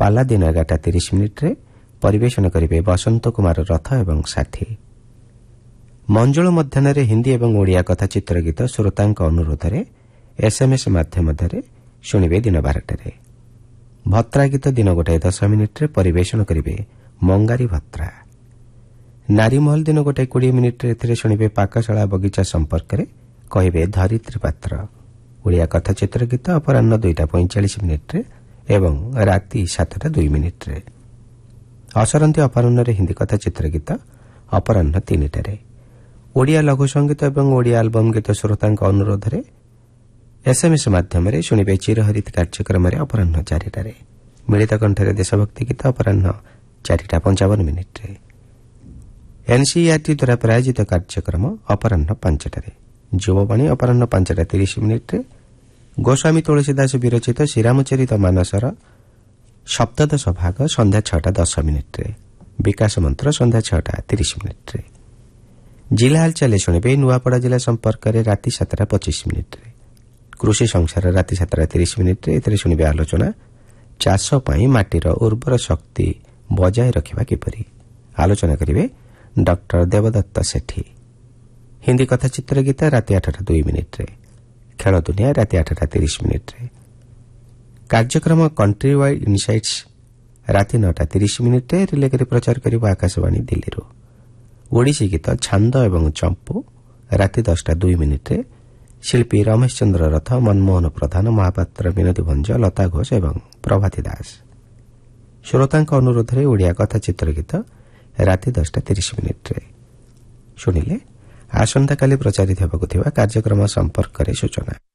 ପାଲା ଦିନ 11:30 ପରିବେଷଣ କରିବେ ବସନ୍ତ କୁମାର ରଥ ଏବଂ ସାଥୀ। ମଞ୍ଜୁଳ ମଧ୍ୟାହ୍ନରେ ହିନ୍ଦୀ ଏବଂ ଓଡ଼ିଆ କଥାଚିତ୍ର ଗୀତ ଶ୍ରୋତାଙ୍କ ଅନୁରୋଧରେ ଏସ୍ଏମ୍ଏସ୍ ମାଧ୍ୟମରେ ଶୁଣିବେ ଦିନ 12ଟାରେ। ଭତ୍ରା ଗୀତ ଦିନ 1:10 ପରିବେଷଣ କରିବେ ମଙ୍ଗାରୀ ଭତ୍ରା। ନାରୀମହଲ ଦିନ 1:20 ଏଥିରେ ଶୁଣିବେ ପାକଶାଳା ବଗିଚା ସମ୍ପର୍କରେ କହିବେ ଧରିତ୍ରୀ ପାତ୍ର। ଓଡ଼ିଆ କଥାଚିତ୍ର ଗୀତ ଅପରାହ୍ନ 2:45 ଏବଂ ରାତି 7:02। ଅସରନ୍ତି ଅପରାହ୍ନରେ ହିନ୍ଦୀ କଥାଚିତ୍ର ଗୀତ ଅପରାହ୍ନ 3ଟାରେ। ଓଡ଼ିଆ ଲଘୁ ସଙ୍ଗୀତ ଏବଂ ଓଡ଼ିଆ ଆଲବମ୍ ଗୀତ ଶ୍ରୋତାଙ୍କ ଅନୁରୋଧରେ ଏସ୍ଏମ୍ଏସ୍ ମାଧ୍ୟମରେ ଶୁଣିବେ ଚିରହରିତ କାର୍ଯ୍ୟକ୍ରମରେ ଅପରାହ୍ନ 4ଟାରେ। ମିଳିତ କଣ୍ଠରେ ଦେଶଭକ୍ତି ଗୀତ ଅପରାହ୍ନ 4:55। ଏନ୍ସିଇଆର୍ଟି ଦ୍ୱାରା ପ୍ରାୟୋଜିତ କାର୍ଯ୍ୟକ୍ରମ ଅପରାହ୍ନ 5ଟାରେ। ଯୁବବାଣୀ ଅପରାହ୍ନ 5:30। ଗୋସ୍ୱାମୀ ତୁଳସୀଦାସ ବିରଚିତ ଶ୍ରୀରାମଚରିତ ମାନସର ସପ୍ତଦଶ ଭାଗ ସନ୍ଧ୍ୟା 6:10। ବିକାଶ ମନ୍ତ୍ର ସନ୍ଧ୍ୟା 6:30। ଜିଲ୍ଲା ହାଲଚାଲ ଶୁଣିବେ ନୂଆପଡ଼ା ଜିଲ୍ଲା ସମ୍ପର୍କରେ ରାତି 7:25। କୃଷି ସଂସାର ରାତି 7:30। ଏଥିରେ ଶୁଣିବେ ଆଲୋଚନା ଚାଷ ପାଇଁ ମାଟିର ଉର୍ବର ଶକ୍ତି ବଜାୟ ରଖିବା କିପରି। ଆଲୋଚନା କରିବେ ଡକ୍ଟର ଦେବଦତ୍ତ ସେଠୀ। ହିନ୍ଦୀ କଥାଚିତ୍ର ଗୀତ ରାତି 8:02। ଖେଳ ଦୁନିଆ ରାତି 8:30। କାର୍ଯ୍ୟକ୍ରମ କଣ୍ଟ୍ରି ୱାଇଡ୍ ଇନସାଇଟ୍ସ ରାତି 9:30 ରିଲେ କରି ପ୍ରଚାର କରିବ ଆକାଶବାଣୀ ଦିଲ୍ଲୀରୁ। ଓଡ଼ିଶୀ ଗୀତ ଛାନ୍ଦ ଏବଂ ଚମ୍ପୁ ରାତି 10:02। ଶିଳ୍ପୀ ରମେଶ ଚନ୍ଦ୍ର ରଥ, ମନମୋହନ ପ୍ରଧାନ, ମହାପାତ୍ର, ବିନୋଦୀ ଭଞ୍ଜ, ଲତା ଘୋଷ ଏବଂ ପ୍ରଭାତୀ ଦାସ। ଶ୍ରୋତାଙ୍କ ଅନୁରୋଧରେ ଓଡ଼ିଆ କଥାଚିତ୍ର ଗୀତ ରାତି 10:30। ଶୁଣିଲେ ଆସନ୍ତାକାଲି ପ୍ରଚାରିତ ହେବାକୁ ଥିବା କାର୍ଯ୍ୟକ୍ରମ ସମ୍ପର୍କରେ ସୂଚନା।